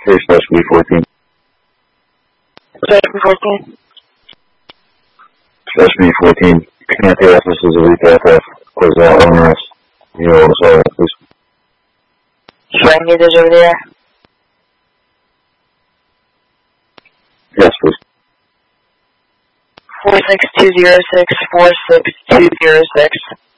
Hey, Specialty 14. Specialty 14. Specialty 14. Command office is a repair was owners. You know, sorry, please. Showing me this over there. Yes, please. 46206 4626.